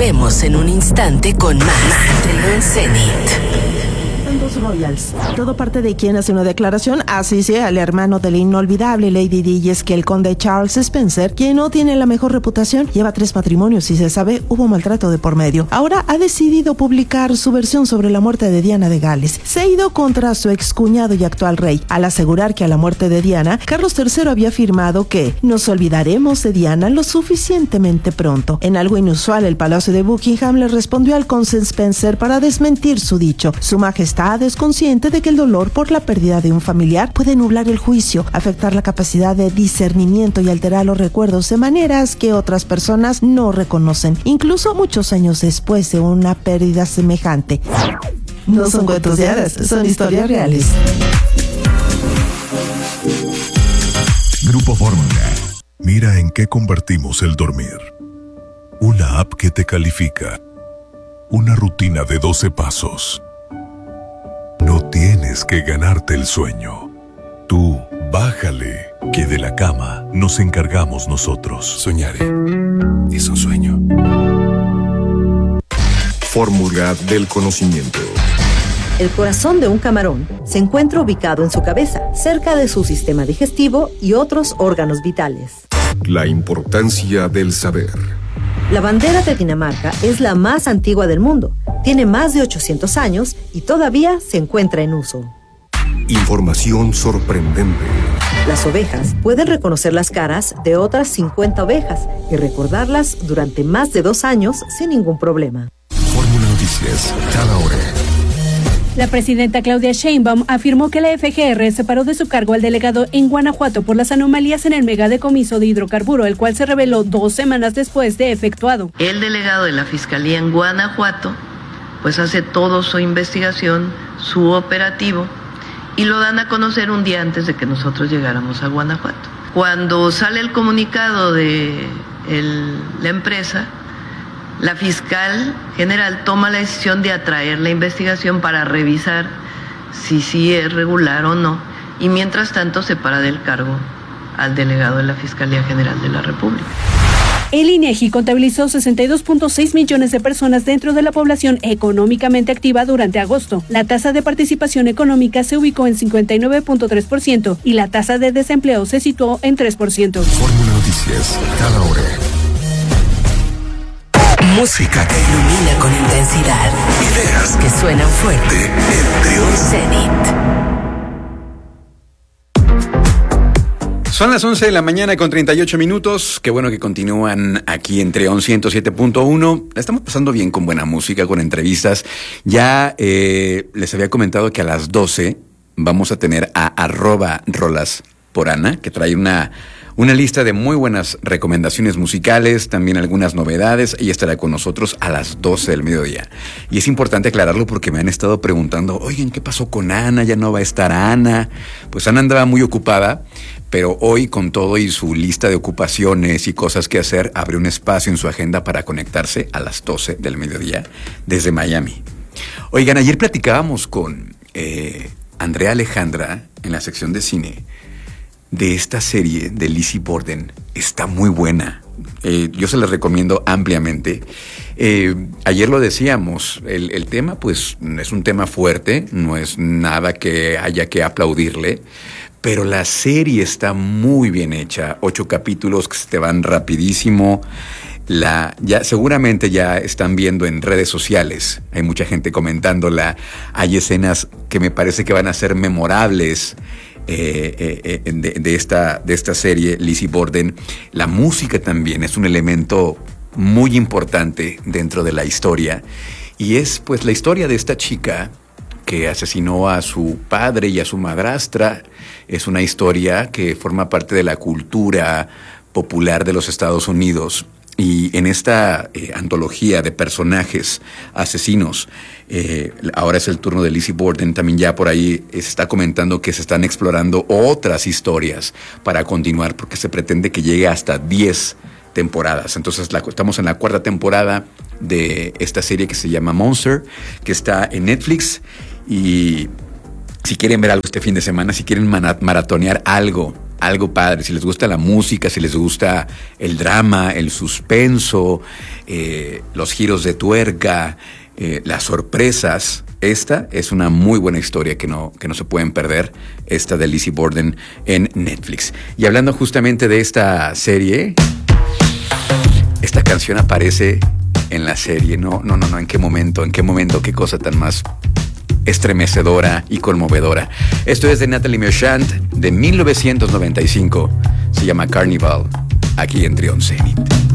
Volvemos en un instante con más de León Zenit. Los Royals. Todo parte de quien hace una declaración, así sea el hermano de la inolvidable Lady Di, y es que el conde Charles Spencer, quien no tiene la mejor reputación, lleva 3 matrimonios y se sabe hubo maltrato de por medio. Ahora ha decidido publicar su versión sobre la muerte de Diana de Gales. Se ha ido contra su excuñado y actual rey, al asegurar que a la muerte de Diana, Carlos III había afirmado que nos olvidaremos de Diana lo suficientemente pronto. En algo inusual, el Palacio de Buckingham le respondió al conde Spencer para desmentir su dicho. Su majestad es consciente de que el dolor por la pérdida de un familiar puede nublar el juicio, afectar la capacidad de discernimiento y alterar los recuerdos de maneras que otras personas no reconocen, incluso muchos años después de una pérdida semejante. No son cuentos de hadas, son historias reales. Grupo Fórmula. Mira en qué convertimos el dormir. Una app que te califica. Una rutina de 12 pasos. No tienes que ganarte el sueño. Tú, bájale, que de la cama nos encargamos nosotros. Soñaré. Es un sueño. Fórmula del conocimiento. El corazón de un camarón se encuentra ubicado en su cabeza, cerca de su sistema digestivo y otros órganos vitales. La importancia del saber. La bandera de Dinamarca es la más antigua del mundo. Tiene más de 800 años y todavía se encuentra en uso. Información sorprendente. Las ovejas pueden reconocer las caras de otras 50 ovejas y recordarlas durante más de 2 años sin ningún problema. Fórmula Noticias, cada hora. La presidenta Claudia Sheinbaum afirmó que la FGR separó de su cargo al delegado en Guanajuato por las anomalías en el megadecomiso de hidrocarburo, el cual se reveló 2 semanas después de efectuado. El delegado de la Fiscalía en Guanajuato pues hace toda su investigación, su operativo, y lo dan a conocer un día antes de que nosotros llegáramos a Guanajuato. Cuando sale el comunicado de la empresa, la fiscal general toma la decisión de atraer la investigación para revisar si sí es regular o no, y mientras tanto separa del cargo al delegado de la Fiscalía General de la República. El INEGI contabilizó 62.6 millones de personas dentro de la población económicamente activa durante agosto. La tasa de participación económica se ubicó en 59.3% y la tasa de desempleo se situó en 3%. Fórmula Noticias, cada hora. Música que ilumina con intensidad. Ideas Que suenan fuerte. en León Zenit. Son las 11 de la mañana con 38 minutos. Qué bueno que continúan aquí en León 107.1. La estamos pasando bien con buena música, con entrevistas. Ya les había comentado que a las 12 vamos a tener a @rolas_por_Ana, que trae una lista de muy buenas recomendaciones musicales, también algunas novedades. Ella estará con nosotros a las 12 del mediodía. Y es importante aclararlo porque me han estado preguntando, oigan, ¿qué pasó con Ana? Ya no va a estar Ana. Pues Ana andaba muy ocupada, pero hoy con todo y su lista de ocupaciones y cosas que hacer, abre un espacio en su agenda para conectarse a las 12 del mediodía desde Miami. Oigan, ayer platicábamos con Andrea Alejandra en la sección de cine de esta serie de Lizzie Borden. Está muy buena. Yo se la recomiendo ampliamente. Ayer lo decíamos, el tema pues es un tema fuerte, no es nada que haya que aplaudirle, pero la serie está muy bien hecha. 8 capítulos que se te van rapidísimo. Seguramente ya están viendo en redes sociales. Hay mucha gente comentándola. Hay escenas que me parece que van a ser memorables de esta serie, Lizzie Borden. La música también es un elemento muy importante dentro de la historia. Y es pues la historia de esta chica que asesinó a su padre y a su madrastra. Es una historia que forma parte de la cultura popular de los Estados Unidos. Y en esta antología de personajes asesinos, ahora es el turno de Lizzie Borden. También ya por ahí se está comentando que se están explorando otras historias para continuar, porque se pretende que llegue hasta 10 temporadas. Entonces estamos en la 4ª temporada de esta serie que se llama Monster, que está en Netflix. Y si quieren ver algo este fin de semana, si quieren maratonear algo algo padre, si les gusta la música, si les gusta el drama, el suspenso, los giros de tuerca, las sorpresas, esta es una muy buena historia que no se pueden perder, esta de Lizzie Borden en Netflix. Y hablando justamente de esta serie, esta canción aparece en la serie. No, ¿en qué momento, qué cosa tan más estremecedora y conmovedora? Esto es de Natalie Merchant, de 1995, se llama Carnival, aquí en Trión Zenit.